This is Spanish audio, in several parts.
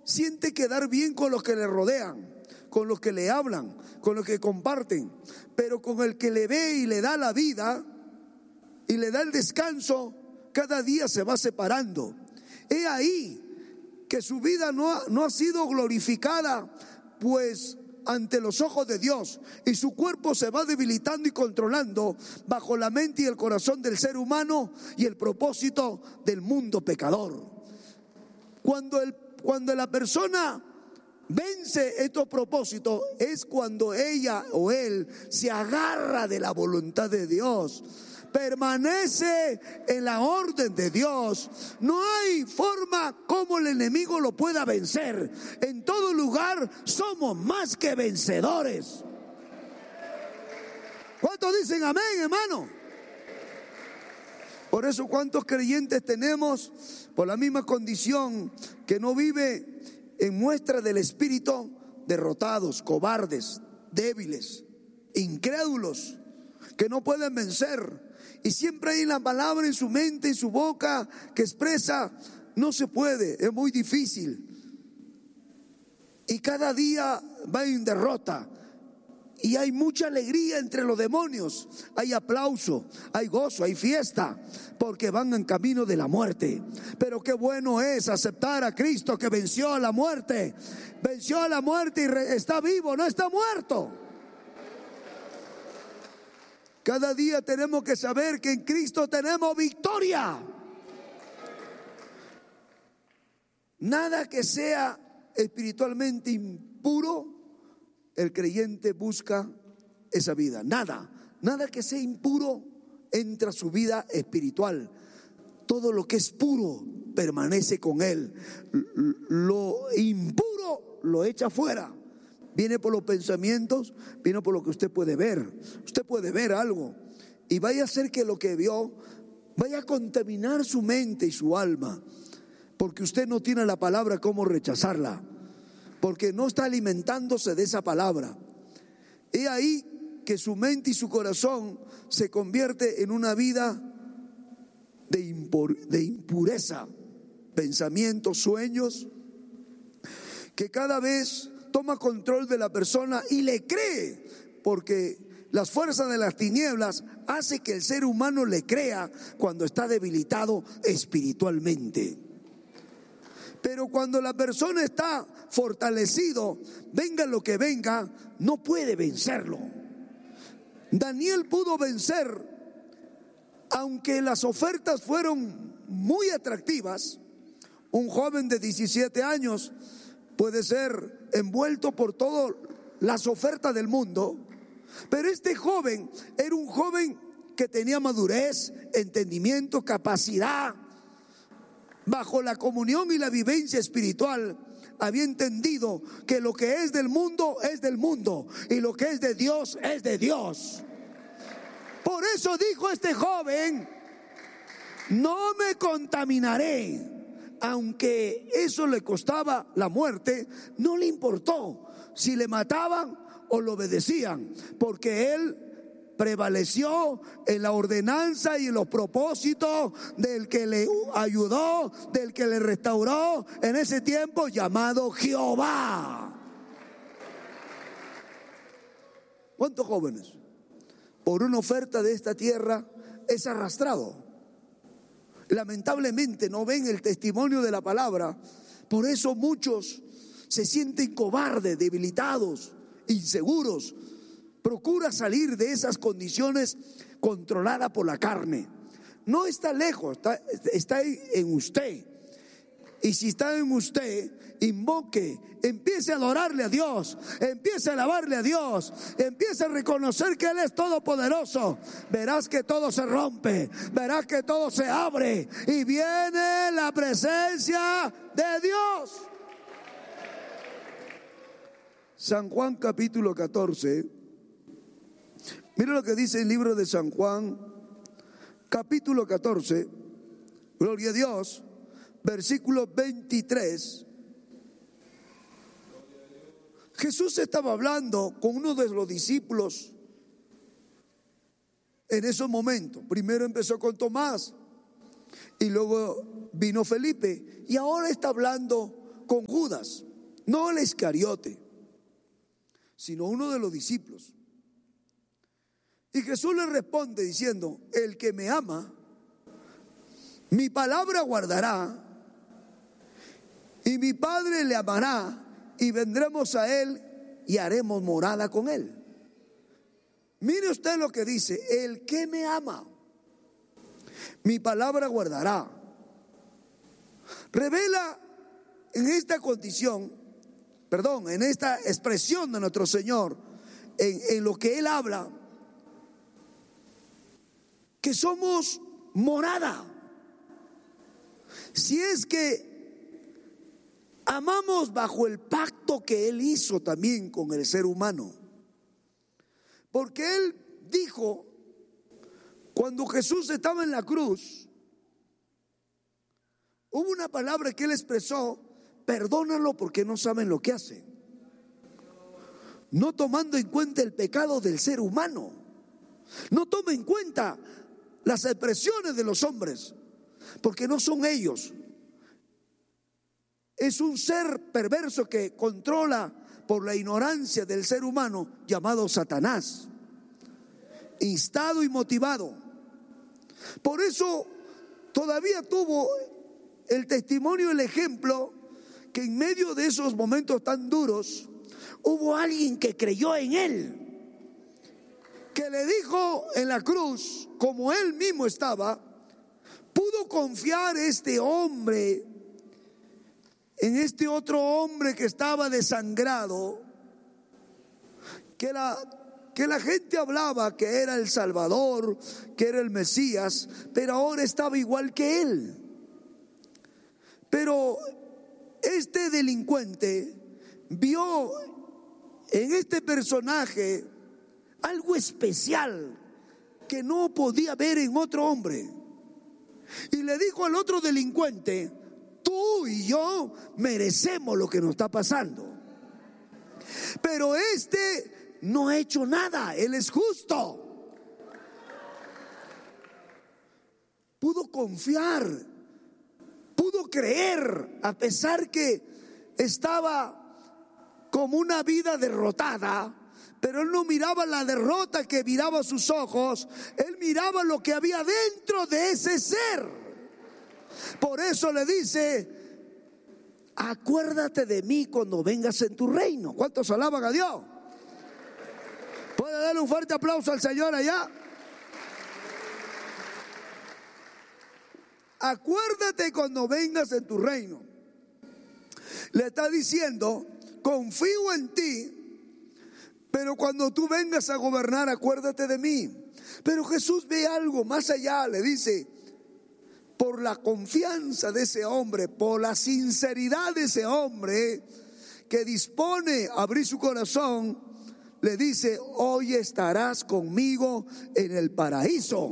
siente quedar bien con los que le rodean, con los que le hablan, con los que comparten, pero con el que le ve y le da la vida y le da el descanso, cada día se va separando. He ahí que su vida no ha sido glorificada, pues ante los ojos de Dios, y su cuerpo se va debilitando y controlando bajo la mente y el corazón del ser humano y el propósito del mundo pecador. Cuando la persona vence estos propósitos, es cuando ella o él se agarra de la voluntad de Dios, permanece en la orden de Dios. No hay forma como el enemigo lo pueda vencer. En todo lugar somos más que vencedores. ¿Cuántos dicen amén, hermano? Por eso, ¿cuántos creyentes tenemos por la misma condición que no vive en muestra del espíritu? Derrotados, cobardes, débiles, incrédulos, que no pueden vencer. Y siempre hay la palabra en su mente, en su boca, que expresa: no se puede, es muy difícil. Y cada día va en derrota. Y hay mucha alegría entre los demonios. Hay aplauso, hay gozo, hay fiesta, porque van en camino de la muerte. Pero qué bueno es aceptar a Cristo, que venció a la muerte. Venció a la muerte y está vivo, no está muerto. Cada día tenemos que saber que en Cristo tenemos victoria. Nada que sea espiritualmente impuro, el creyente busca esa vida. Nada que sea impuro entra a su vida espiritual. Todo lo que es puro permanece con él. Lo impuro lo echa fuera. Viene por los pensamientos, viene por lo que usted puede ver. Usted puede ver algo y vaya a hacer que lo que vio vaya a contaminar su mente y su alma, porque usted no tiene la palabra cómo rechazarla, porque no está alimentándose de esa palabra. He ahí que su mente y su corazón se convierte en una vida de impureza, pensamientos, sueños, que cada vez toma control de la persona y le cree, porque las fuerzas de las tinieblas hace que el ser humano le crea cuando está debilitado espiritualmente. Pero cuando la persona está fortalecido, venga lo que venga, no puede vencerlo. Daniel pudo vencer, aunque las ofertas fueron muy atractivas. Un joven de 17 años puede ser envuelto por todas las ofertas del mundo, pero este joven era un joven que tenía madurez, entendimiento, capacidad. Bajo la comunión y la vivencia espiritual, había entendido que lo que es del mundo es del mundo y lo que es de Dios es de Dios. Por eso dijo este joven: no me contaminaré. Aunque eso le costaba la muerte, no le importó si le mataban o lo obedecían, porque él prevaleció en la ordenanza y en los propósitos del que le ayudó, del que le restauró en ese tiempo, llamado Jehová. ¿Cuántos jóvenes por una oferta de esta tierra es arrastrado? Lamentablemente no ven el testimonio de la palabra. Por eso muchos se sienten cobardes, debilitados, inseguros. Procura salir de esas condiciones controladas por la carne. No está lejos, está en usted. Y si está en usted, invoque, empiece a adorarle a Dios, empiece a alabarle a Dios, empiece a reconocer que Él es todopoderoso. Verás que todo se rompe, verás que todo se abre y viene la presencia de Dios. San Juan capítulo 14. Mira lo que dice el libro de San Juan capítulo 14. Gloria a Dios. Versículo 23. Jesús estaba hablando con uno de los discípulos en esos momentos. Primero empezó con Tomás y luego vino Felipe, y ahora está hablando con Judas, no el Iscariote, sino uno de los discípulos. Y Jesús le responde diciendo: el que me ama, mi palabra guardará, y mi Padre le amará, y vendremos a él y haremos morada con él. Mire usted lo que dice: el que me ama, mi palabra guardará. Revela en esta condición, en esta expresión de nuestro Señor, en lo que Él habla, que somos morada. Si es que amamos bajo el pacto que Él hizo también con el ser humano. Porque Él dijo, cuando Jesús estaba en la cruz, hubo una palabra que Él expresó: perdónalo porque no saben lo que hacen. No tomando en cuenta el pecado del ser humano. No toma en cuenta las expresiones de los hombres, porque no son ellos. Es un ser perverso que controla por la ignorancia del ser humano, llamado Satanás, instado y motivado. Por eso todavía tuvo el testimonio, el ejemplo, que en medio de esos momentos tan duros hubo alguien que creyó en él, que le dijo en la cruz, como él mismo estaba, pudo confiar este hombre en este otro hombre que estaba desangrado, que la gente hablaba que era el Salvador, que era el Mesías, pero ahora estaba igual que él. Pero este delincuente vio en este personaje algo especial que no podía ver en otro hombre, y le dijo al otro delincuente: tú y yo merecemos lo que nos está pasando, pero este no ha hecho nada, él es justo. Pudo confiar, pudo creer, a pesar que estaba como una vida derrotada. Pero él no miraba la derrota que miraba sus ojos, él miraba lo que había dentro de ese ser. Por eso le dice: acuérdate de mí cuando vengas en tu reino. ¿Cuántos alaban a Dios? ¿Puede darle un fuerte aplauso al Señor allá? Acuérdate cuando vengas en tu reino. Le está diciendo: confío en ti, pero cuando tú vengas a gobernar, acuérdate de mí. Pero Jesús ve algo más allá, le dice: por la confianza de ese hombre, por la sinceridad de ese hombre que dispone a abrir su corazón, le dice: hoy estarás conmigo en el paraíso.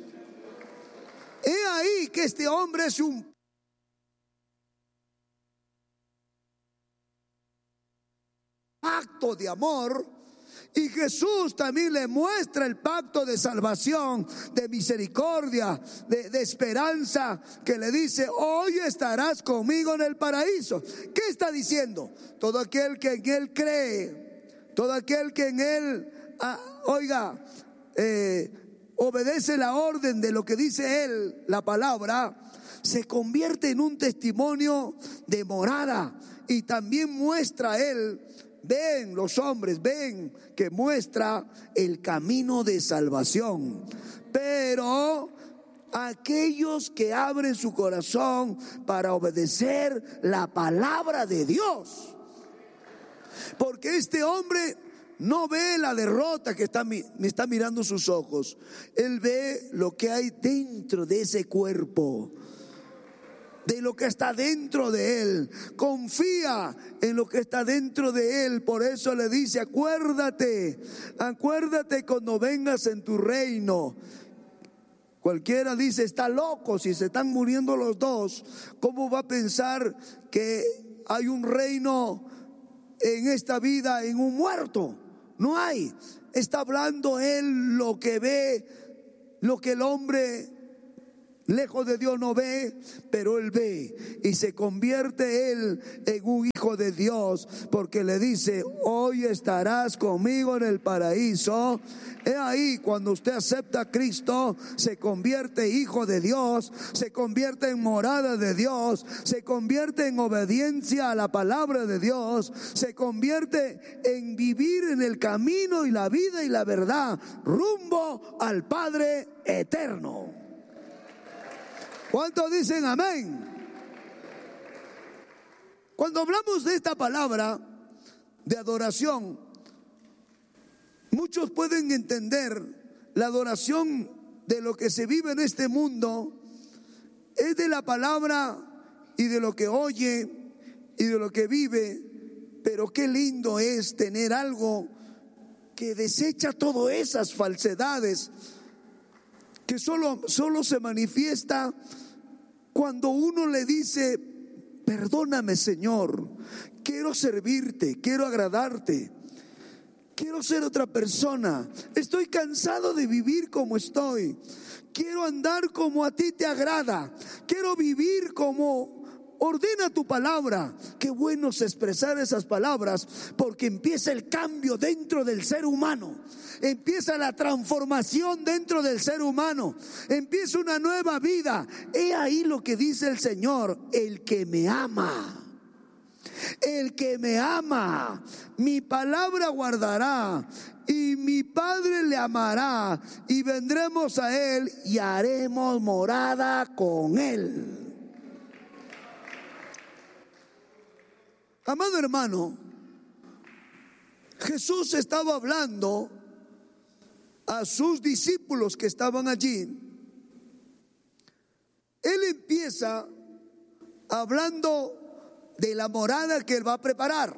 He ahí que este hombre es un pacto de amor. Y Jesús también le muestra el pacto de salvación, de misericordia, de esperanza, que le dice: hoy estarás conmigo en el paraíso. ¿Qué está diciendo? Todo aquel que en Él cree, todo aquel que en Él, obedece la orden de lo que dice Él, la palabra, se convierte en un testimonio de morada. Y también muestra Él, ven los hombres, ven que muestra el camino de salvación. Pero aquellos que abren su corazón para obedecer la palabra de Dios, porque este hombre no ve la derrota que me está mirando sus ojos, él ve lo que hay dentro de ese cuerpo, de lo que está dentro de él. Confía en lo que está dentro de él. Por eso le dice: acuérdate cuando vengas en tu reino. Cualquiera dice: está loco, si se están muriendo los dos, ¿cómo va a pensar que hay un reino en esta vida en un muerto? No hay. Está hablando él lo que ve, lo que el hombre lejos de Dios no ve, pero él ve y se convierte él en un hijo de Dios, porque le dice: hoy estarás conmigo en el paraíso. He ahí, cuando usted acepta a Cristo, se convierte hijo de Dios, se convierte en morada de Dios, se convierte en obediencia a la palabra de Dios, se convierte en vivir en el camino y la vida y la verdad, rumbo al Padre eterno. ¿Cuántos dicen amén? Cuando hablamos de esta palabra de adoración, muchos pueden entender la adoración de lo que se vive en este mundo es de la palabra y de lo que oye y de lo que vive, pero qué lindo es tener algo que desecha todas esas falsedades que solo se manifiesta cuando uno le dice: perdóname, Señor, quiero servirte, quiero agradarte, quiero ser otra persona, estoy cansado de vivir como estoy, quiero andar como a ti te agrada, quiero vivir como ordena tu palabra. Qué bueno es expresar esas palabras, porque empieza el cambio dentro del ser humano, empieza la transformación dentro del ser humano, empieza una nueva vida. He ahí lo que dice el Señor: el que me ama, el que me ama, mi palabra guardará, y mi Padre le amará, y vendremos a él y haremos morada con él. Amado hermano, Jesús estaba hablando a sus discípulos que estaban allí. Él empieza hablando de la morada que él va a preparar,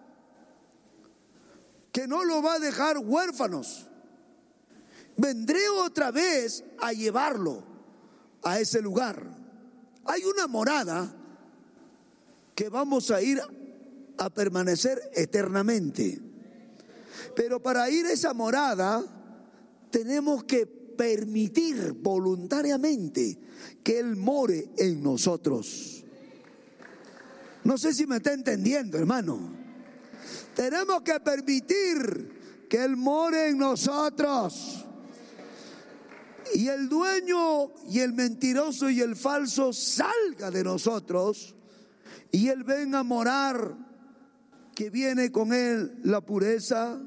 que no lo va a dejar huérfanos. Vendré otra vez a llevarlo a ese lugar. Hay una morada que vamos a ir a permanecer eternamente, pero para ir a esa morada tenemos que permitir voluntariamente que Él more en nosotros. No sé si me está entendiendo, hermano. Tenemos que permitir que Él more en nosotros, y el dueño y el mentiroso y el falso salga de nosotros, y Él venga a morar, que viene con Él la pureza,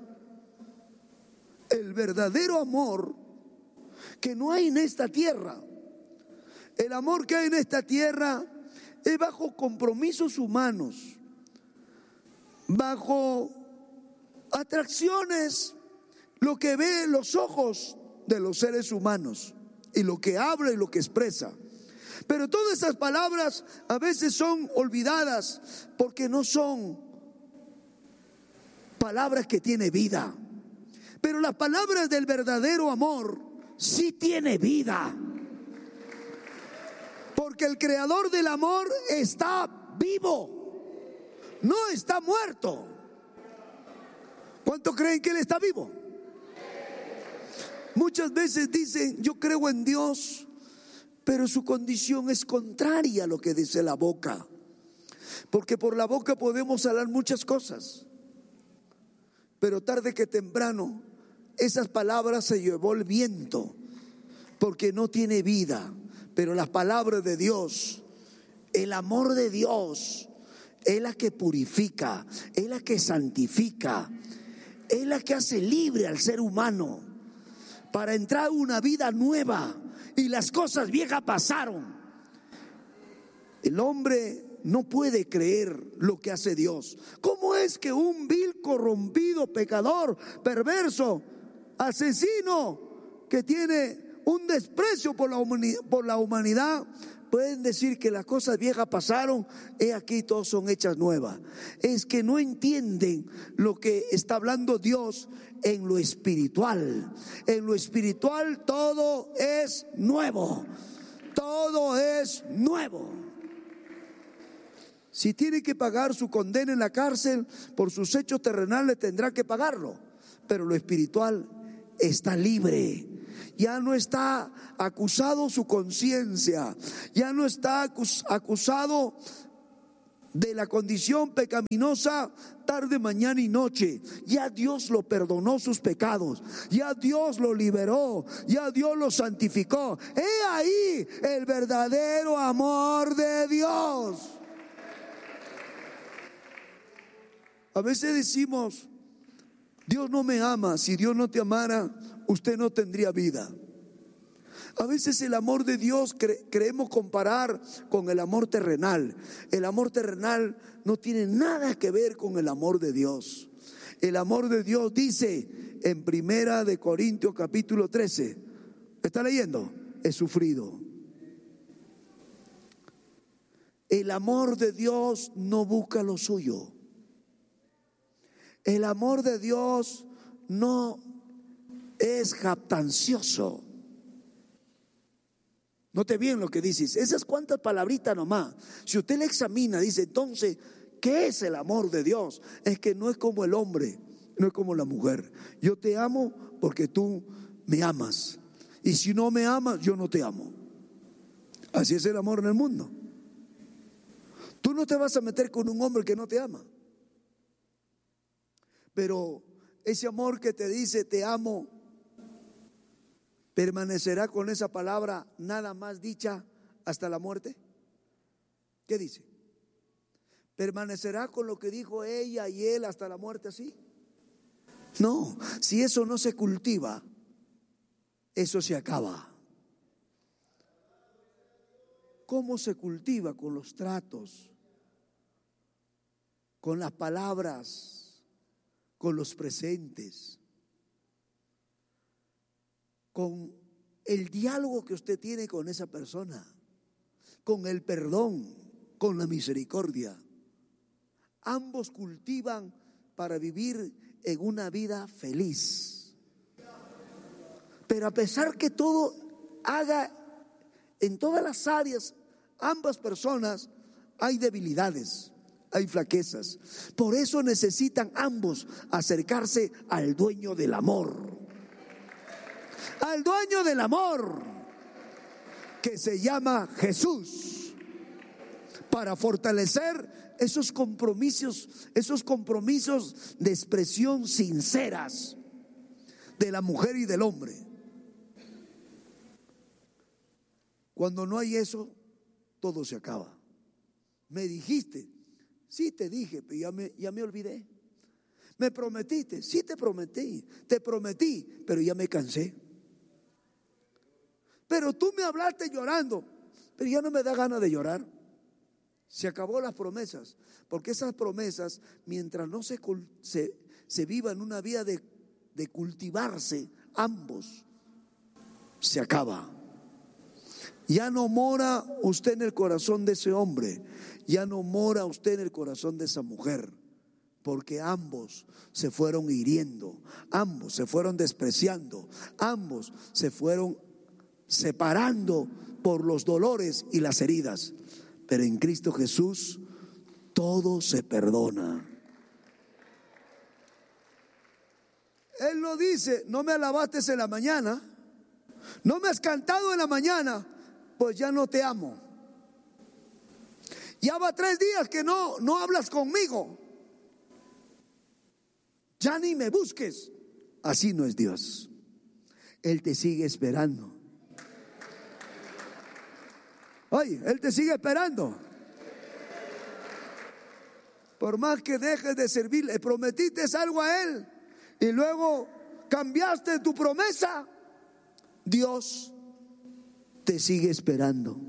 el verdadero amor que no hay en esta tierra. El amor que hay en esta tierra es bajo compromisos humanos, bajo atracciones, lo que ve los ojos de los seres humanos y lo que habla y lo que expresa. Pero todas esas palabras a veces son olvidadas porque no son palabras que tienen vida. Pero las palabras del verdadero amor sí tiene vida, porque el creador del amor está vivo, no está muerto. ¿Cuántos creen que Él está vivo? Muchas veces dicen: yo creo en Dios, pero su condición es contraria a lo que dice la boca, porque por la boca podemos hablar muchas cosas, pero tarde que temprano esas palabras se llevó el viento, porque no tiene vida. Pero las palabras de Dios, el amor de Dios, es la que purifica, es la que santifica, es la que hace libre al ser humano para entrar a una vida nueva. Y las cosas viejas pasaron. El hombre no puede creer lo que hace Dios. ¿Cómo es que un vil, corrompido, pecador, perverso, asesino, que tiene un desprecio por la humanidad, pueden decir que las cosas viejas pasaron, he aquí todas son hechas nuevas? Es que no entienden lo que está hablando Dios en lo espiritual. En lo espiritual todo es nuevo, todo es nuevo. Si tiene que pagar su condena en la cárcel por sus hechos terrenales, tendrá que pagarlo, pero lo espiritual está libre. ya no está acusado su conciencia, ya no está acusado de la condición pecaminosa tarde, mañana y noche. Ya Dios lo perdonó sus pecados, ya Dios lo liberó, ya Dios lo santificó. He ahí el verdadero amor de Dios. A veces decimos: Dios no me ama. Si Dios no te amara, usted no tendría vida. A veces el amor de Dios creemos comparar con el amor terrenal. El amor terrenal no tiene nada que ver con el amor de Dios. El amor de Dios dice en 1 Corintios capítulo 13, ¿está leyendo? He sufrido. El amor de Dios no busca lo suyo. El amor de Dios no es jactancioso. Note bien lo que dices. Esas cuantas palabritas nomás. Si usted le examina, dice: entonces, ¿qué es el amor de Dios? Es que no es como el hombre, no es como la mujer. Yo te amo porque tú me amas. Y si no me amas, yo no te amo. Así es el amor en el mundo. Tú no te vas a meter con un hombre que no te ama. Pero ese amor que te dice te amo, ¿permanecerá con esa palabra nada más dicha hasta la muerte? ¿Qué dice? ¿Permanecerá con lo que dijo ella y él hasta la muerte así? No, si eso no se cultiva, eso se acaba. ¿Cómo se cultiva? Con los tratos, con las palabras, con los presentes, con el diálogo que usted tiene con esa persona, con el perdón, con la misericordia. Ambos cultivan para vivir en una vida feliz. Pero a pesar que todo haga en todas las áreas, ambas personas, hay debilidades, hay flaquezas. Por eso necesitan ambos acercarse al dueño del amor. Al dueño del amor, que se llama Jesús, para fortalecer esos compromisos de expresión sinceras de la mujer y del hombre. Cuando no hay eso, todo se acaba. Me dijiste, sí te dije, pero ya me olvidé. Me prometiste, sí te prometí, pero ya me cansé. Pero tú me hablaste llorando, pero ya no me da ganas de llorar. Se acabó las promesas, porque esas promesas, mientras no se viva en una vida de cultivarse ambos, se acaba. Ya no mora usted en el corazón de ese hombre, ya no mora usted en el corazón de esa mujer, porque ambos se fueron hiriendo, ambos se fueron despreciando, ambos se fueron separando por los dolores y las heridas. Pero en Cristo Jesús todo se perdona. Él no dice: no me alabaste en la mañana, no me has cantado en la mañana, pues ya no te amo. Ya va 3 días que no hablas conmigo, ya ni me busques. Así no es Dios. Él te sigue esperando. Oye, Él te sigue esperando. Por más que dejes de servir, le prometiste algo a Él y luego cambiaste tu promesa, Dios te sigue esperando.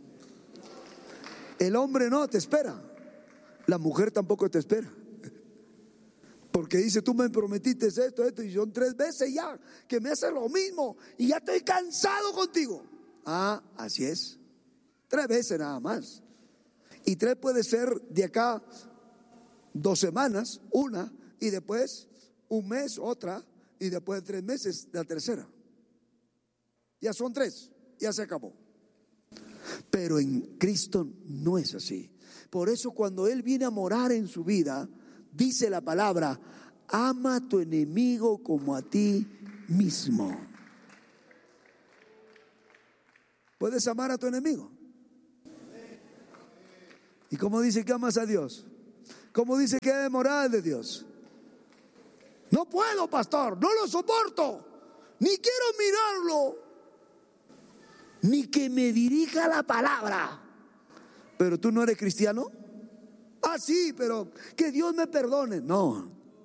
El hombre no te espera, la mujer tampoco te espera, porque dice: tú me prometiste esto, y son 3 veces ya que me haces lo mismo y ya estoy cansado contigo. Ah, así es. 3 veces nada más. Y 3 puede ser de acá 2 semanas, una, y después 1 mes, otra, y después de 3 meses, la tercera. Ya son 3, ya se acabó. Pero en Cristo no es así. Por eso cuando Él viene a morar en su vida, dice la palabra: ama a tu enemigo como a ti mismo. ¿Puedes amar a tu enemigo? ¿Y cómo dice que amas a Dios? ¿Cómo dice que eres morada de Dios? No puedo, pastor, no lo soporto, ni quiero mirarlo, ni que me dirija la palabra. ¿Pero tú no eres cristiano? Ah, sí, pero que Dios me perdone. No.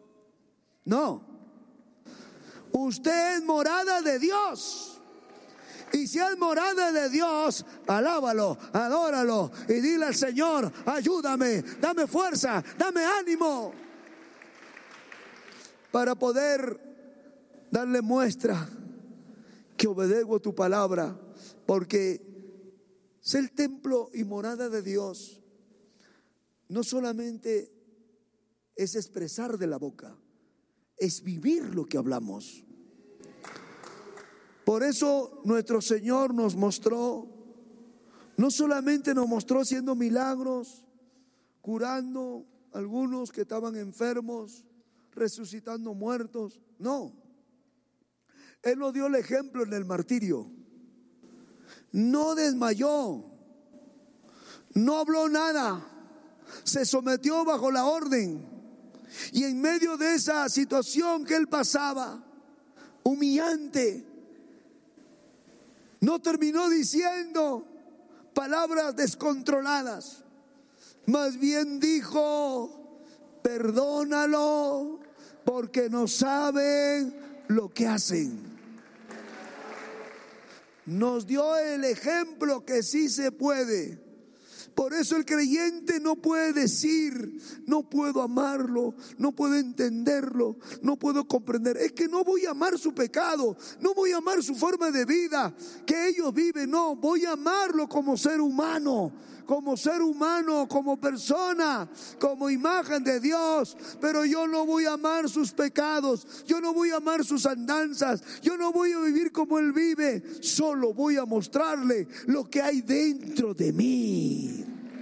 Usted es morada de Dios. Y si es morada de Dios, alábalo, adóralo y dile al Señor: ayúdame, dame fuerza, dame ánimo, para poder darle muestra que obedezco tu palabra. Porque ser el templo y morada de Dios no solamente es expresar de la boca, es vivir lo que hablamos. Por eso nuestro Señor nos mostró, no solamente nos mostró haciendo milagros, curando a algunos que estaban enfermos, resucitando muertos, no. Él nos dio el ejemplo en el martirio. No desmayó, no habló nada, se sometió bajo la orden. Y en medio de esa situación que él pasaba, humillante, no terminó diciendo palabras descontroladas, más bien dijo: perdónalo, porque no saben lo que hacen. Nos dio el ejemplo que sí se puede. Por eso el creyente no puede decir: no puedo amarlo, no puedo entenderlo, no puedo comprender. Es que no voy a amar su pecado, no voy a amar su forma de vida que ellos viven. No, voy a amarlo como ser humano, como persona, como imagen de Dios. Pero yo no voy a amar sus pecados, yo no voy a amar sus andanzas, yo no voy a vivir como Él vive. Solo voy a mostrarle lo que hay dentro de mí.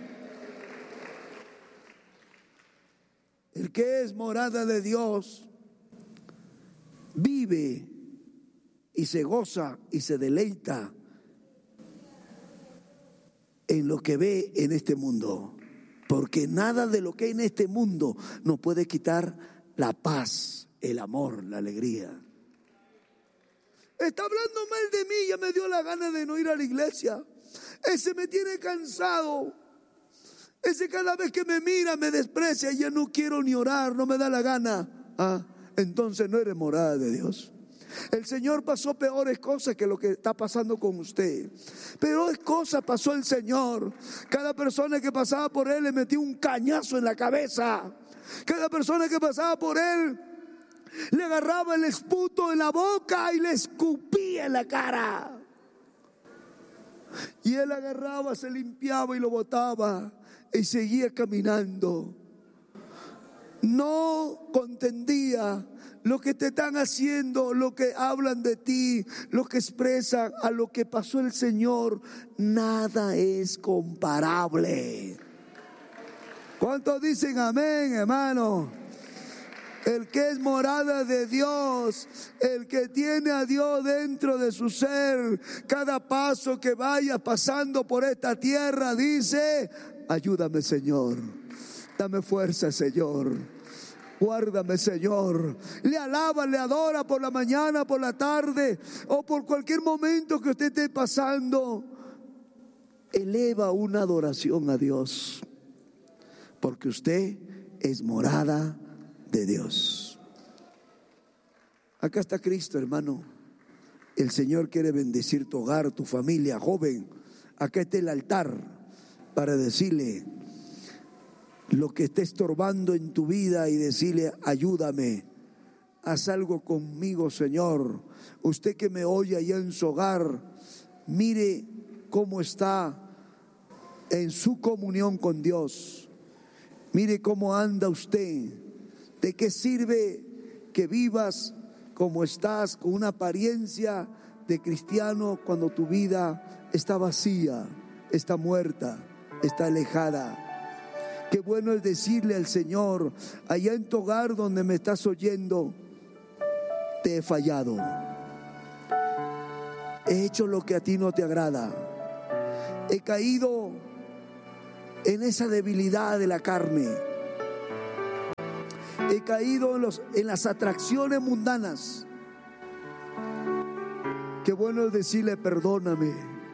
El que es morada de Dios vive y se goza y se deleita en lo que ve en este mundo, porque nada de lo que hay en este mundo nos puede quitar la paz, el amor, la alegría. Está hablando mal de mí, ya me dio la gana de no ir a la iglesia. Ese me tiene cansado. Ese cada vez que me mira me desprecia y ya no quiero ni orar, no me da la gana. Entonces no eres morada de Dios. El Señor pasó peores cosas que lo que está pasando con usted. Peores cosas pasó el Señor. Cada persona que pasaba por Él le metía un cañazo en la cabeza. Cada persona que pasaba por Él le agarraba el esputo en la boca y le escupía en la cara. Y Él agarraba, se limpiaba y lo botaba y seguía caminando. No contendía lo que te están haciendo, lo que hablan de ti, lo que expresan a lo que pasó el Señor. Nada es comparable. ¿Cuántos dicen amén, hermano? El que es morada de Dios, el que tiene a Dios dentro de su ser, cada paso que vaya pasando por esta tierra dice: ayúdame, Señor, dame fuerza, Señor, guárdame, Señor. Le alaba, le adora por la mañana, por la tarde o por cualquier momento que usted esté pasando. Eleva una adoración a Dios, porque usted es morada de Dios. Acá está Cristo, hermano. El Señor quiere bendecir tu hogar, tu familia, joven. Acá está el altar para decirle lo que esté estorbando en tu vida y decirle: ayúdame, haz algo conmigo, Señor. Usted que me oye allá en su hogar, mire cómo está en su comunión con Dios. Mire cómo anda usted. ¿De qué sirve que vivas como estás, con una apariencia de cristiano, cuando tu vida está vacía, está muerta, está alejada? Qué bueno es decirle al Señor, allá en tu hogar donde me estás oyendo: te he fallado, he hecho lo que a ti no te agrada, He caído en esa debilidad de la carne. He caído en las atracciones mundanas. Qué bueno es decirle perdóname.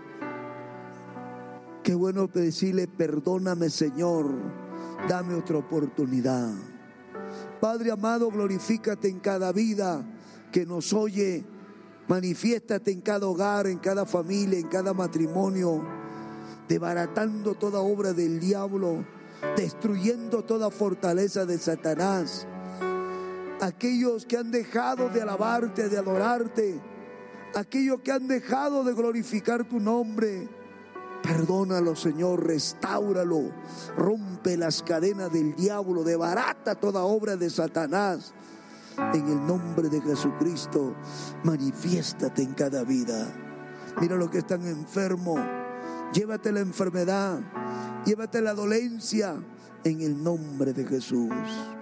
Qué bueno es decirle perdóname, Señor. Dame otra oportunidad. Padre amado, glorifícate en cada vida que nos oye. Manifiéstate en cada hogar, en cada familia, en cada matrimonio, desbaratando toda obra del diablo, destruyendo toda fortaleza de Satanás. Aquellos que han dejado de alabarte, de adorarte, aquellos que han dejado de glorificar tu nombre, perdónalo, Señor, restáuralo, rompe las cadenas del diablo, desbarata toda obra de Satanás. En el nombre de Jesucristo, manifiéstate en cada vida. Mira los que están enfermos, llévate la enfermedad, llévate la dolencia en el nombre de Jesús.